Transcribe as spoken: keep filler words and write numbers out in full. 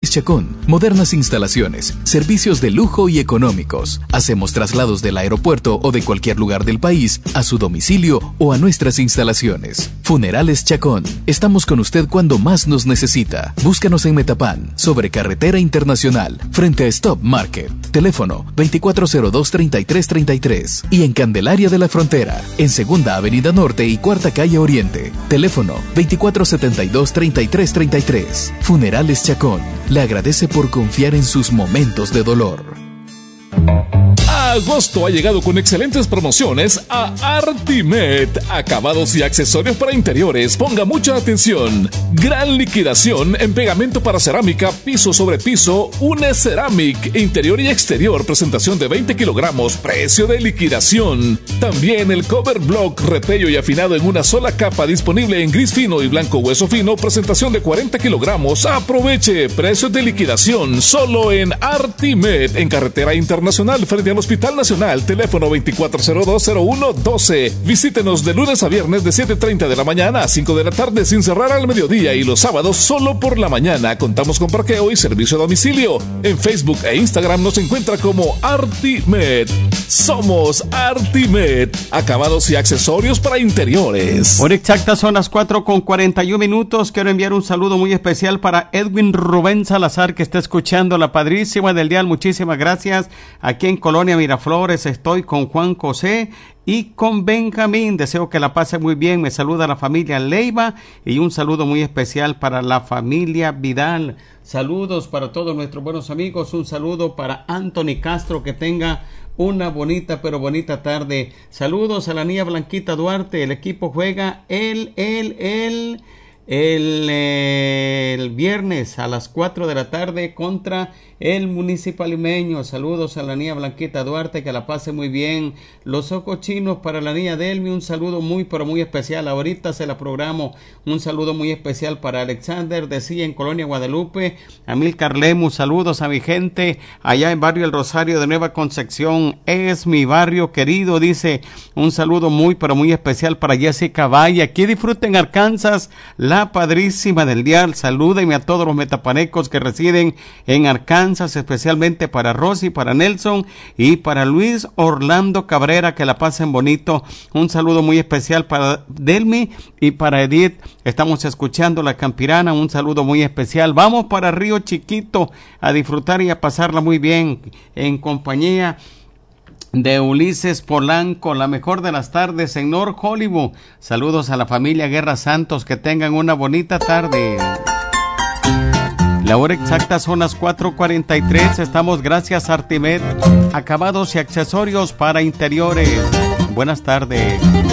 Funeles Chacón. Modernas instalaciones, servicios de lujo y económicos. Hacemos traslados del aeropuerto o de cualquier lugar del país a su domicilio o a nuestras instalaciones. Funerales Chacón. Estamos con usted cuando más nos necesita. Búscanos en Metapán, sobre Carretera Internacional, frente a Stop Market. Teléfono veinticuatro cero dos, treinta y tres treinta y tres. Y en Candelaria de la Frontera, en Segunda Avenida Norte y Cuarta Calle Oriente. Teléfono veinticuatro setenta y dos, treinta y tres treinta y tres. Funerales Chacón. Le agradece por confiar en sus momentos de dolor. Agosto ha llegado con excelentes promociones a Artimet. Acabados y accesorios para interiores. Ponga mucha atención. Gran liquidación en pegamento para cerámica, piso sobre piso, Une Ceramic, interior y exterior, presentación de veinte kilogramos, precio de liquidación. También el cover block, repello y afinado en una sola capa, disponible en gris fino y blanco hueso fino, presentación de cuarenta kilogramos. Aproveche, precios de liquidación solo en Artimet, en Carretera Internacional, frente al Hospital Nacional. Teléfono veinticuatro cero dos, cero uno doce. Visítenos de lunes a viernes de siete treinta de la mañana a cinco de la tarde, sin cerrar al mediodía, y los sábados solo por la mañana. Contamos con parqueo y servicio a domicilio. En Facebook e Instagram nos encuentra como Artimet. Somos Artimet. Acabados y accesorios para interiores. Por exacta son las cuatro con cuarenta y un minutos. Quiero enviar un saludo muy especial para Edwin Rubén Salazar, que está escuchando La Padrísima del Dial. Muchísimas gracias. Aquí en Colonia Miraflores estoy con Juan José y con Benjamín. Deseo que la pase muy bien. Me saluda la familia Leiva y un saludo muy especial para la familia Vidal. Saludos para todos nuestros buenos amigos. Un saludo para Anthony Castro. Que tenga una bonita pero bonita tarde. Saludos a la niña Blanquita Duarte. El equipo juega el, el, el, el, el viernes a las cuatro de la tarde contra el Municipal Limeño. Saludos a la niña Blanquita Duarte, que la pase muy bien. Los ojos chinos para la niña Delmi, un saludo muy pero muy especial. Ahorita se la programo. Un saludo muy especial para Alexander de Silla en Colonia Guadalupe. Amilcar Lemus, saludos a mi gente allá en Barrio El Rosario de Nueva Concepción. Es mi barrio querido, dice. Un saludo muy pero muy especial para Jessica Valle. Aquí disfruten Arkansas, La Padrísima del Dial. Salúdenme a todos los metapanecos que residen en Arkansas, especialmente para Rosy, para Nelson y para Luis Orlando Cabrera, que la pasen bonito. Un saludo muy especial para Delmi y para Edith. Estamos escuchando La Campirana, un saludo muy especial. Vamos para Río Chiquito a disfrutar y a pasarla muy bien en compañía de Ulises Polanco, la mejor de las tardes en North Hollywood. Saludos a la familia Guerra Santos, que tengan una bonita tarde. La hora exacta son las cuatro cuarenta y tres. Estamos gracias a Artimet, acabados y accesorios para interiores. Buenas tardes.